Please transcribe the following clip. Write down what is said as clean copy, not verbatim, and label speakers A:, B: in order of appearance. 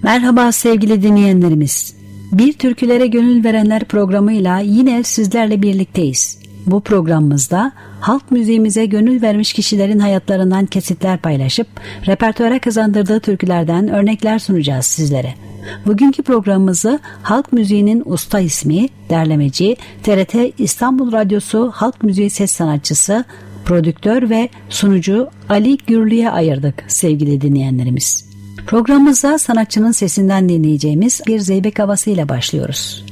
A: Merhaba sevgili dinleyenlerimiz. Bir Türkülere Gönül Verenler programıyla yine sizlerle birlikteyiz. Bu programımızda halk müziğimize gönül vermiş kişilerin hayatlarından kesitler paylaşıp repertuara kazandırdığı türkülerden örnekler sunacağız sizlere. Bugünkü programımızı halk müziğinin usta ismi, derlemeci, TRT İstanbul Radyosu halk müziği ses sanatçısı, prodüktör ve sunucu Ali Gürlü'ye ayırdık sevgili dinleyenlerimiz. Programımıza sanatçının sesinden dinleyeceğimiz bir zeybek havasıyla başlıyoruz.